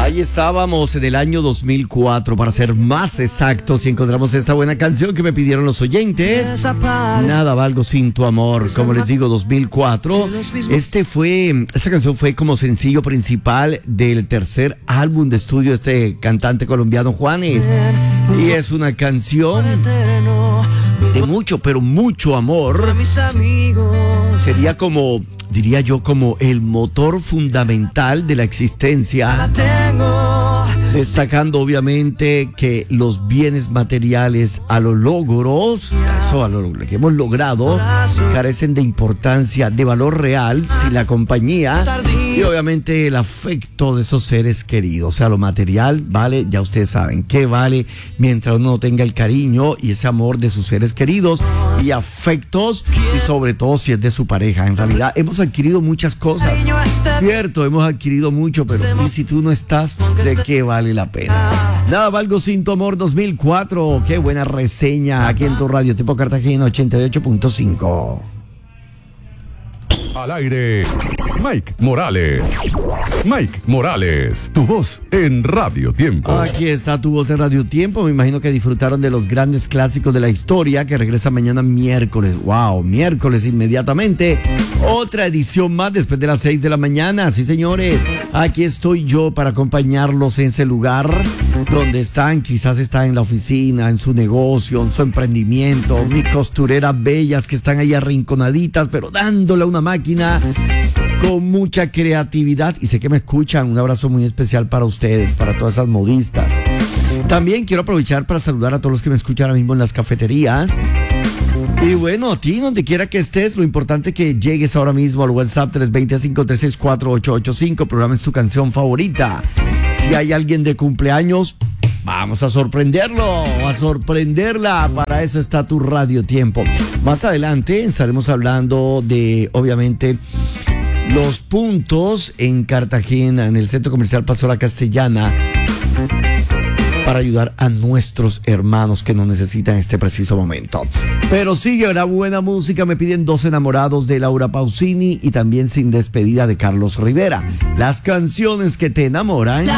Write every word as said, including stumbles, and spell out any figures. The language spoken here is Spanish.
Ahí estábamos en el año dos mil cuatro, para ser más exactos, y encontramos esta buena canción que me pidieron los oyentes. Nada valgo sin tu amor, como les digo, dos mil cuatro. Este fue, esta canción fue como sencillo principal del tercer álbum de estudio de este cantante colombiano Juanes. Y es una canción de mucho, pero mucho amor. Sería como, diría yo, como el motor fundamental de la existencia, destacando obviamente que los bienes materiales a los logros, eso a lo que hemos logrado, carecen de importancia, de valor real, si la compañía y obviamente el afecto de esos seres queridos. O sea, lo material vale, ya ustedes saben, ¿qué vale mientras uno no tenga el cariño y ese amor de sus seres queridos y afectos, y sobre todo si es de su pareja? En realidad hemos adquirido muchas cosas, cierto, hemos adquirido mucho, pero ¿y si tú no estás? ¿De qué vale la pena? Nada valgo sin tu amor, dos mil cuatro. Qué buena reseña aquí en tu radio Tiempo Cartagena ochenta y ocho punto cinco. Al aire, Mike Morales. Mike Morales, tu voz en Radio Tiempo. Aquí está tu voz en Radio Tiempo. Me imagino que disfrutaron de los grandes clásicos de la historia, que regresa mañana miércoles. Wow, miércoles inmediatamente. Otra edición más después de las seis de la mañana. Sí, señores, aquí estoy yo para acompañarlos en ese lugar donde están. Quizás están en la oficina, en su negocio, en su emprendimiento. Mis costureras bellas que están ahí arrinconaditas, pero dándole a una máquina con mucha creatividad, y sé que me escuchan. Un abrazo muy especial para ustedes, para todas esas modistas. También quiero aprovechar para saludar a todos los que me escuchan ahora mismo en las cafeterías. Y bueno, a ti, donde quiera que estés, lo importante es que llegues ahora mismo al WhatsApp tres dos cero, cinco tres seis, cuatro ocho ocho cinco, programes tu canción favorita. Si hay alguien de cumpleaños, vamos a sorprenderlo, a sorprenderla. Para eso está tu Radio Tiempo. Más adelante estaremos hablando de, obviamente, los puntos en Cartagena, en el Centro Comercial Paseo La Castellana, para ayudar a nuestros hermanos que nos necesitan en este preciso momento. Pero sigue una buena música. Me piden Dos enamorados de Laura Pausini y también Sin despedida de Carlos Rivera. Las canciones que te enamoran.